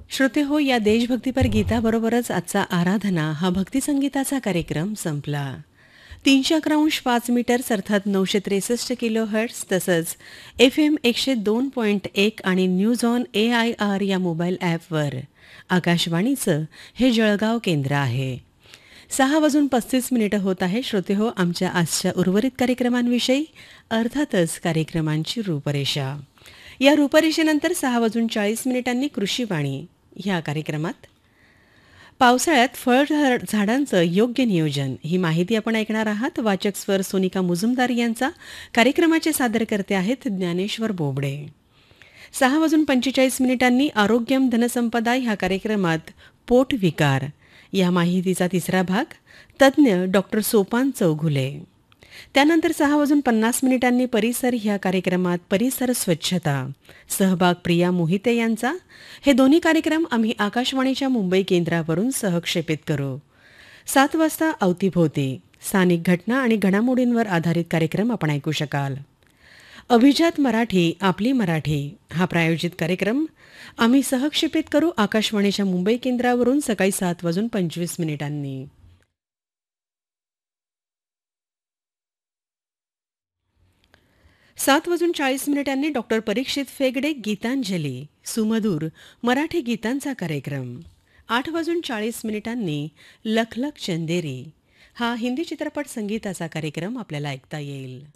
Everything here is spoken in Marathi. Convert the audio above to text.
श्रोते हो, या देशभक्तीपर गीताबरोबरच आजचा आराधना हा भक्तिसंगीताचा कार्यक्रम संपला. 311.5 मीटर्स अर्थात 963 किलो हर्ट्स तसंच FM 102.1 आणि न्यूज ऑन AIR या मोबाईल ॲपवर आकाशवाणीचं हे जळगाव केंद्र आहे. 6:35 होत आहे. श्रोते हो, आमच्या आजच्या उर्वरित कार्यक्रमांविषयी अर्थातच कार्यक्रमांची रूपरेषा. या रूपरेषेनंतर 6:40 कृषीवाणी ह्या कार्यक्रमात पावसाळ्यात झाडांचं योग्य नियोजन ही माहिती आपण ऐकणार आहात. वाचक स्वर सोनिका मुजुमदार यांचा. कार्यक्रमाचे सादरकर्ते आहेत ज्ञानेश्वर बोबडे. 6:45 आरोग्यम धनसंपदा ह्या कार्यक्रमात पोटविकार या माहितीचा तिसरा भाग, तज्ज्ञ डॉक्टर सोपान चौघुले. त्यानंतर 6:50 परिसर ह्या कार्यक्रमात परिसर स्वच्छता, सहभाग प्रिया मोहिते यांचा. हे दोन्ही कार्यक्रम आम्ही आकाशवाणीच्या मुंबई केंद्रावरून सहक्षेपित करू. 7 वाजता अवतीभोवती स्थानिक घटना आणि घडामोडींवर आधारित कार्यक्रम आपण ऐकू शकाल. अभिजात मराठी आपली मराठी हा प्रायोजित कार्यक्रम आम्ही सहक्षेपित करू आकाशवाणीच्या मुंबई केंद्रावरून सकाळी 7:25. 7:40 डॉक्टर परीक्षित फेगडे गीतांजली सुमधूर मराठी गीतांचा कार्यक्रम. 8:40 लख लख चंदेरी हा हिंदी चित्रपट संगीताचा कार्यक्रम आपल्याला ऐकता येईल.